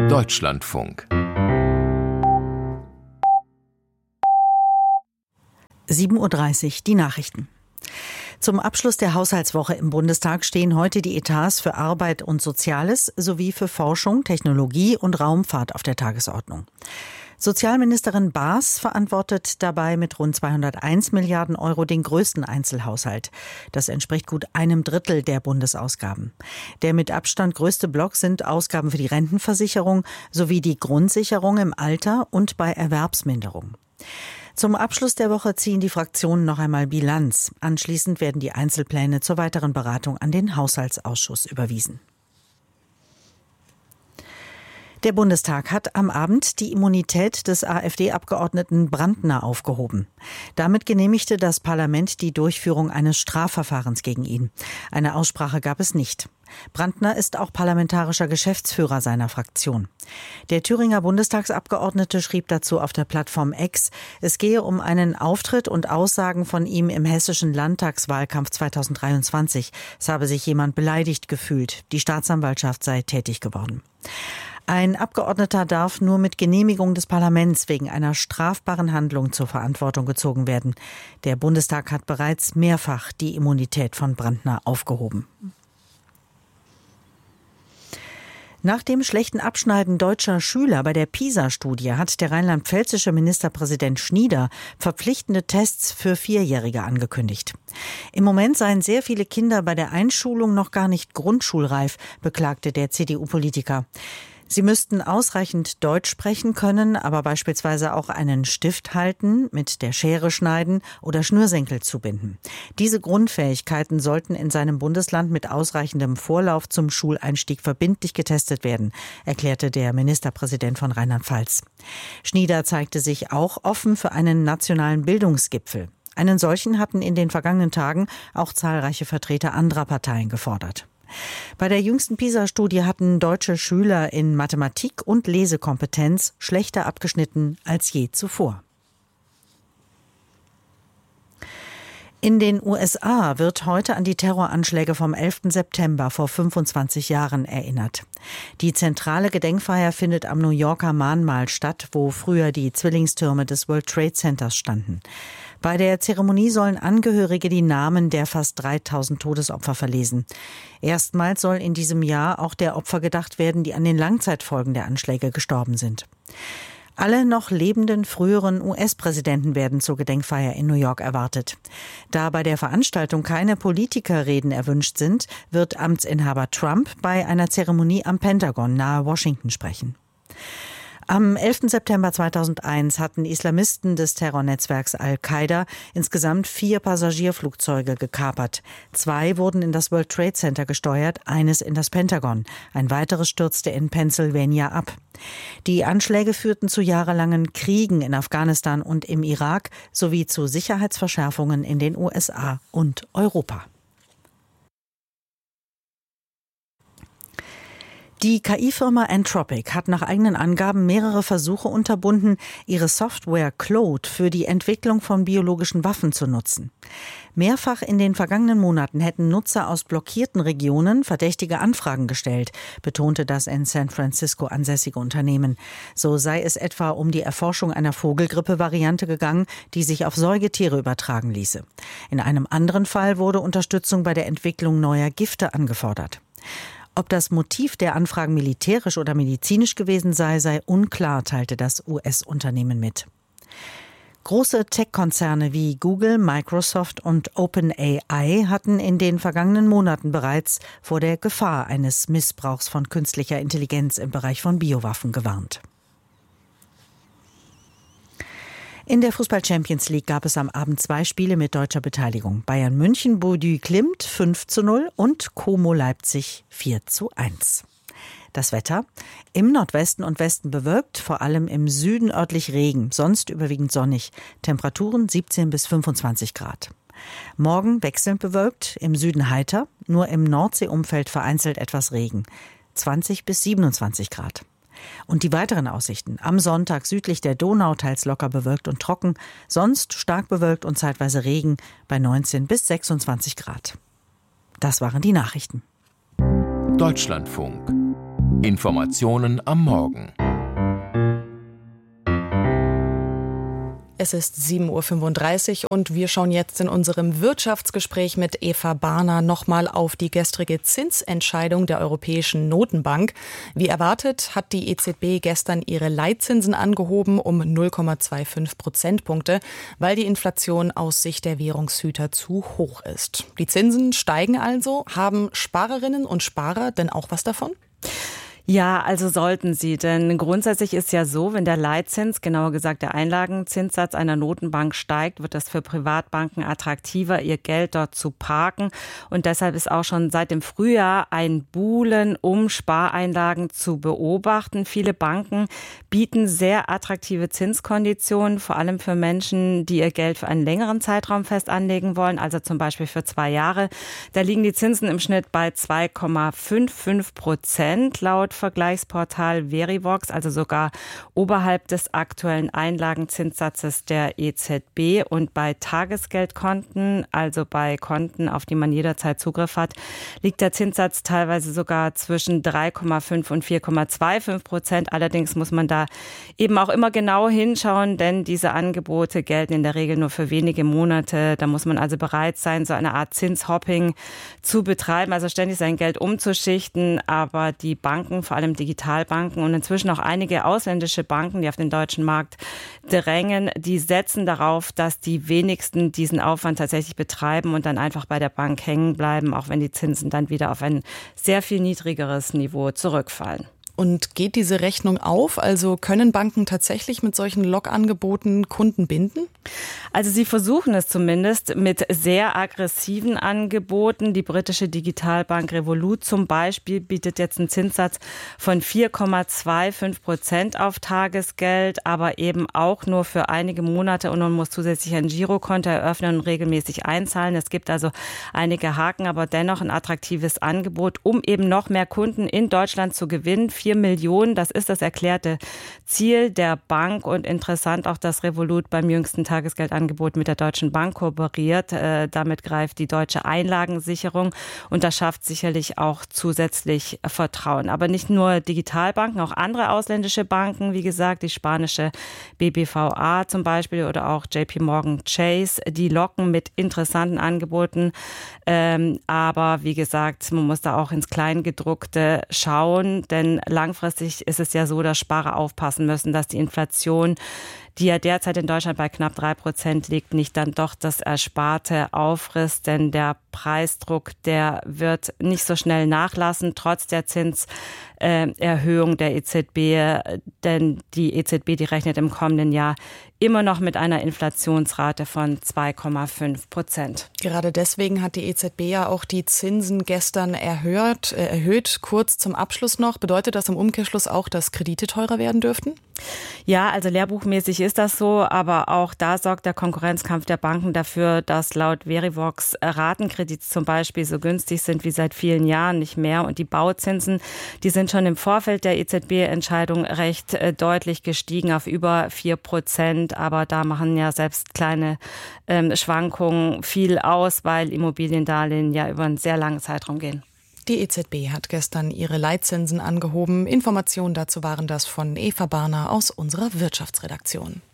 Deutschlandfunk 7:30 Uhr, die Nachrichten. Zum Abschluss der Haushaltswoche im Bundestag stehen heute die Etats für Arbeit und Soziales sowie für Forschung, Technologie und Raumfahrt auf der Tagesordnung. Sozialministerin Baas verantwortet dabei mit rund 201 Milliarden Euro den größten Einzelhaushalt. Das entspricht gut 1/3 der Bundesausgaben. Der mit Abstand größte Block sind Ausgaben für die Rentenversicherung sowie die Grundsicherung im Alter und bei Erwerbsminderung. Zum Abschluss der Woche ziehen die Fraktionen noch einmal Bilanz. Anschließend werden die Einzelpläne zur weiteren Beratung an den Haushaltsausschuss überwiesen. Der Bundestag hat am Abend die Immunität des AfD-Abgeordneten Brandner aufgehoben. Damit genehmigte das Parlament die Durchführung eines Strafverfahrens gegen ihn. Eine Aussprache gab es nicht. Brandner ist auch parlamentarischer Geschäftsführer seiner Fraktion. Der Thüringer Bundestagsabgeordnete schrieb dazu auf der Plattform X, es gehe um einen Auftritt und Aussagen von ihm im hessischen Landtagswahlkampf 2023. Es habe sich jemand beleidigt gefühlt. Die Staatsanwaltschaft sei tätig geworden. Ein Abgeordneter darf nur mit Genehmigung des Parlaments wegen einer strafbaren Handlung zur Verantwortung gezogen werden. Der Bundestag hat bereits mehrfach die Immunität von Brandner aufgehoben. Nach dem schlechten Abschneiden deutscher Schüler bei der PISA-Studie hat der rheinland-pfälzische Ministerpräsident Schnieder verpflichtende Tests für Vierjährige angekündigt. Im Moment seien sehr viele Kinder bei der Einschulung noch gar nicht grundschulreif, beklagte der CDU-Politiker. Sie müssten ausreichend Deutsch sprechen können, aber beispielsweise auch einen Stift halten, mit der Schere schneiden oder Schnürsenkel zubinden. Diese Grundfähigkeiten sollten in seinem Bundesland mit ausreichendem Vorlauf zum Schuleinstieg verbindlich getestet werden, erklärte der Ministerpräsident von Rheinland-Pfalz. Schnieder zeigte sich auch offen für einen nationalen Bildungsgipfel. Einen solchen hatten in den vergangenen Tagen auch zahlreiche Vertreter anderer Parteien gefordert. Bei der jüngsten PISA-Studie hatten deutsche Schüler in Mathematik und Lesekompetenz schlechter abgeschnitten als je zuvor. In den USA wird heute an die Terroranschläge vom 11. September vor 25 Jahren erinnert. Die zentrale Gedenkfeier findet am New Yorker Mahnmal statt, wo früher die Zwillingstürme des World Trade Centers standen. Bei der Zeremonie sollen Angehörige die Namen der fast 3000 Todesopfer verlesen. Erstmals soll in diesem Jahr auch der Opfer gedacht werden, die an den Langzeitfolgen der Anschläge gestorben sind. Alle noch lebenden früheren US-Präsidenten werden zur Gedenkfeier in New York erwartet. Da bei der Veranstaltung keine Politikerreden erwünscht sind, wird Amtsinhaber Trump bei einer Zeremonie am Pentagon nahe Washington sprechen. Am 11. September 2001 hatten Islamisten des Terrornetzwerks Al-Qaida insgesamt 4 Passagierflugzeuge gekapert. 2 wurden in das World Trade Center gesteuert, eines in das Pentagon. Ein weiteres stürzte in Pennsylvania ab. Die Anschläge führten zu jahrelangen Kriegen in Afghanistan und im Irak sowie zu Sicherheitsverschärfungen in den USA und Europa. Die KI-Firma Anthropic hat nach eigenen Angaben mehrere Versuche unterbunden, ihre Software Claude für die Entwicklung von biologischen Waffen zu nutzen. Mehrfach in den vergangenen Monaten hätten Nutzer aus blockierten Regionen verdächtige Anfragen gestellt, betonte das in San Francisco ansässige Unternehmen. So sei es etwa um die Erforschung einer Vogelgrippe-Variante gegangen, die sich auf Säugetiere übertragen ließe. In einem anderen Fall wurde Unterstützung bei der Entwicklung neuer Gifte angefordert. Ob das Motiv der Anfragen militärisch oder medizinisch gewesen sei unklar, teilte das US-Unternehmen mit. Große Tech-Konzerne wie Google, Microsoft und OpenAI hatten in den vergangenen Monaten bereits vor der Gefahr eines Missbrauchs von künstlicher Intelligenz im Bereich von Biowaffen gewarnt. In der Fußball-Champions League gab es am Abend 2 Spiele mit deutscher Beteiligung. Bayern München Bordeaux Klimt 5:0 und Como Leipzig 4:1. Das Wetter: im Nordwesten und Westen bewölkt, vor allem im Süden örtlich Regen, sonst überwiegend sonnig. Temperaturen 17 bis 25 Grad. Morgen wechselnd bewölkt, im Süden heiter, nur im Nordseeumfeld vereinzelt etwas Regen. 20 bis 27 Grad. Und die weiteren Aussichten: am Sonntag südlich der Donau teils locker bewölkt und trocken, sonst stark bewölkt und zeitweise Regen bei 19 bis 26 Grad. Das waren die Nachrichten. Deutschlandfunk Informationen am Morgen. Es ist 7.35 Uhr und wir schauen jetzt in unserem Wirtschaftsgespräch mit Eva Barner nochmal auf die gestrige Zinsentscheidung der Europäischen Notenbank. Wie erwartet hat die EZB gestern ihre Leitzinsen angehoben um 0,25 Prozentpunkte, weil die Inflation aus Sicht der Währungshüter zu hoch ist. Die Zinsen steigen also. Haben Sparerinnen und Sparer denn auch was davon? Ja, also sollten sie, denn grundsätzlich ist ja so, wenn der Leitzins, genauer gesagt der Einlagenzinssatz einer Notenbank steigt, wird es für Privatbanken attraktiver, ihr Geld dort zu parken. Und deshalb ist auch schon seit dem Frühjahr ein Buhlen um Spareinlagen zu beobachten. Viele Banken bieten sehr attraktive Zinskonditionen, vor allem für Menschen, die ihr Geld für einen längeren Zeitraum fest anlegen wollen, also zum Beispiel für 2 Jahre. Da liegen die Zinsen im Schnitt bei 2,55% laut Vergleichsportal Verivox, also sogar oberhalb des aktuellen Einlagenzinssatzes der EZB. Und bei Tagesgeldkonten, also bei Konten, auf die man jederzeit Zugriff hat, liegt der Zinssatz teilweise sogar zwischen 3,5 und 4,25%. Allerdings muss man da eben auch immer genau hinschauen, denn diese Angebote gelten in der Regel nur für wenige Monate. Da muss man also bereit sein, so eine Art Zinshopping zu betreiben, also ständig sein Geld umzuschichten. Aber die Banken, vor allem Digitalbanken und inzwischen auch einige ausländische Banken, die auf den deutschen Markt drängen, die setzen darauf, dass die wenigsten diesen Aufwand tatsächlich betreiben und dann einfach bei der Bank hängen bleiben, auch wenn die Zinsen dann wieder auf ein sehr viel niedrigeres Niveau zurückfallen. Und geht diese Rechnung auf? Also können Banken tatsächlich mit solchen Lockangeboten Kunden binden? Also sie versuchen es zumindest mit sehr aggressiven Angeboten. Die britische Digitalbank Revolut zum Beispiel bietet jetzt einen Zinssatz von 4,25% auf Tagesgeld, aber eben auch nur für einige Monate und man muss zusätzlich ein Girokonto eröffnen und regelmäßig einzahlen. Es gibt also einige Haken, aber dennoch ein attraktives Angebot, um eben noch mehr Kunden in Deutschland zu gewinnen. 4 Millionen, das ist das erklärte Ziel der Bank und interessant auch, dass Revolut beim jüngsten Tagesgeldangebot mit der Deutschen Bank kooperiert. Damit greift die deutsche Einlagensicherung und das schafft sicherlich auch zusätzlich Vertrauen. Aber nicht nur Digitalbanken, auch andere ausländische Banken, wie gesagt, die spanische BBVA zum Beispiel oder auch JP Morgan Chase, die locken mit interessanten Angeboten. Aber wie gesagt, man muss da auch ins Kleingedruckte schauen, denn langfristig ist es ja so, dass Sparer aufpassen müssen, dass die Inflation, die ja derzeit in Deutschland bei knapp 3% liegt, nicht dann doch das Ersparte auffrisst, denn der Preisdruck, der wird nicht so schnell nachlassen, trotz der Zinserhöhung der EZB, denn die EZB, die rechnet im kommenden Jahr immer noch mit einer Inflationsrate von 2,5%. Gerade deswegen hat die EZB ja auch die Zinsen gestern erhöht. Kurz zum Abschluss noch, bedeutet das im Umkehrschluss auch, dass Kredite teurer werden dürften? Ja, also lehrbuchmäßig ist das so, aber auch da sorgt der Konkurrenzkampf der Banken dafür, dass laut Verivox Ratenkredite zum Beispiel so günstig sind wie seit vielen Jahren nicht mehr. Und die Bauzinsen, die sind schon im Vorfeld der EZB-Entscheidung recht deutlich gestiegen auf über 4%. Aber da machen ja selbst kleine Schwankungen viel aus, weil Immobiliendarlehen ja über einen sehr langen Zeitraum gehen. Die EZB hat gestern ihre Leitzinsen angehoben. Informationen dazu waren das von Eva Barner aus unserer Wirtschaftsredaktion.